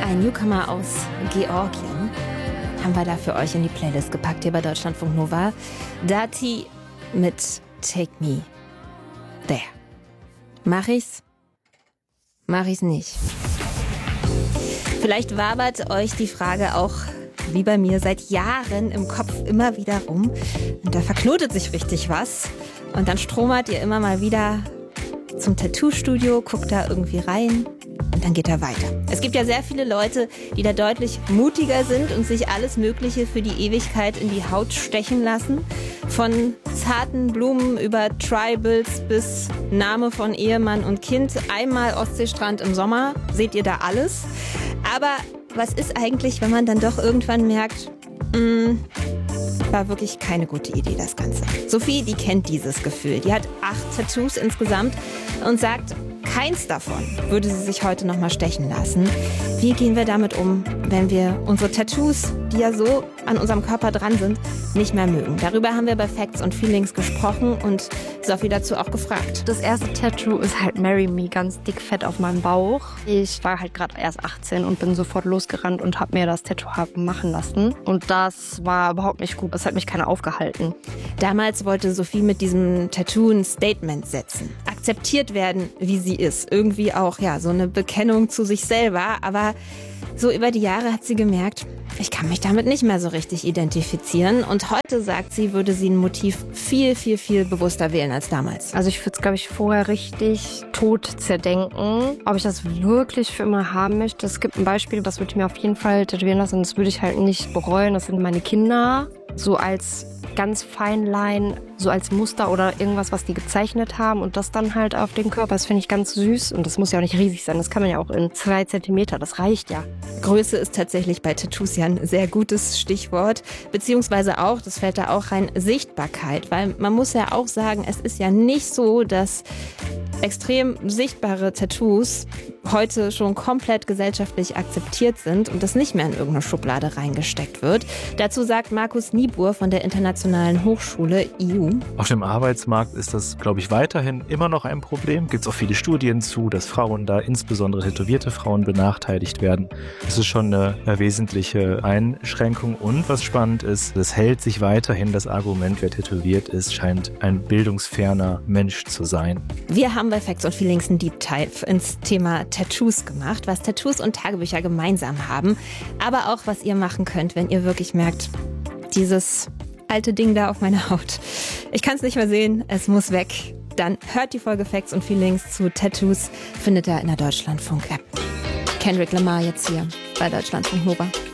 ein Newcomer aus Georgien. Haben wir da für euch in die Playlist gepackt hier bei Deutschlandfunk Nova. Dati mit Take Me There. Mach ich's? Mach ich's nicht? Vielleicht wabert euch die Frage auch wie bei mir seit Jahren im Kopf immer wieder rum. Und da verknotet sich richtig was. Und dann stromert ihr immer mal wieder zum Tattoo-Studio, guckt da irgendwie rein und dann geht er weiter. Es gibt ja sehr viele Leute, die da deutlich mutiger sind und sich alles Mögliche für die Ewigkeit in die Haut stechen lassen. Von zarten Blumen über Tribals bis Name von Ehemann und Kind. Einmal Ostseestrand im Sommer, seht ihr da alles. Aber was ist eigentlich, wenn man dann doch irgendwann merkt, war wirklich keine gute Idee, das Ganze. Sophie, die kennt dieses Gefühl. Die hat 8 Tattoos insgesamt und sagt, keins davon würde sie sich heute noch mal stechen lassen. Wie gehen wir damit um, wenn wir unsere Tattoos, die ja so an unserem Körper dran sind, nicht mehr mögen? Darüber haben wir bei Facts und Feelings gesprochen und Sophie dazu auch gefragt. Das erste Tattoo ist halt Marry Me, ganz dick fett auf meinem Bauch. Ich war halt gerade erst 18 und bin sofort losgerannt und habe mir das Tattoo machen lassen. Und das war überhaupt nicht gut. Es hat mich keiner aufgehalten. Damals wollte Sophie mit diesem Tattoo ein Statement setzen. Akzeptiert werden, wie sie ist. Irgendwie auch, ja, so eine Bekennung zu sich selber. Aber so über die Jahre hat sie gemerkt, ich kann mich damit nicht mehr so richtig identifizieren. Und heute sagt sie, würde sie ein Motiv viel, viel, viel bewusster wählen als damals. Also ich würde es, glaube ich, vorher richtig tot zerdenken. Ob ich das wirklich für immer haben möchte. Es gibt ein Beispiel, das würde ich mir auf jeden Fall tätowieren lassen. Und das würde ich halt nicht bereuen. Das sind meine Kinder. So als ganz Feinlein, so als Muster oder irgendwas, was die gezeichnet haben und das dann halt auf dem Körper. Das finde ich ganz süß und das muss ja auch nicht riesig sein. Das kann man ja auch in 2 Zentimeter, das reicht ja. Größe ist tatsächlich bei Tattoos ja ein sehr gutes Stichwort, beziehungsweise auch, das fällt da auch rein, Sichtbarkeit, weil man muss ja auch sagen, es ist ja nicht so, dass extrem sichtbare Tattoos heute schon komplett gesellschaftlich akzeptiert sind und das nicht mehr in irgendeine Schublade reingesteckt wird. Dazu sagt Markus Niebuhr von der Internationalen Hochschule IU. Auf dem Arbeitsmarkt ist das, glaube ich, weiterhin immer noch ein Problem. Gibt es auch viele Studien zu, dass Frauen da, insbesondere tätowierte Frauen, benachteiligt werden. Das ist schon eine wesentliche Einschränkung. Und was spannend ist, es hält sich weiterhin das Argument, wer tätowiert ist, scheint ein bildungsferner Mensch zu sein. Wir haben bei Facts und Feelings einen Deep Dive ins Thema Tattoos gemacht, was Tattoos und Tagebücher gemeinsam haben, aber auch was ihr machen könnt, wenn ihr wirklich merkt, dieses alte Ding da auf meiner Haut, ich kann es nicht mehr sehen, es muss weg. Dann hört die Folge Facts und Feelings zu Tattoos, findet ihr in der Deutschlandfunk-App. Kendrick Lamar jetzt hier bei Deutschlandfunk Nova.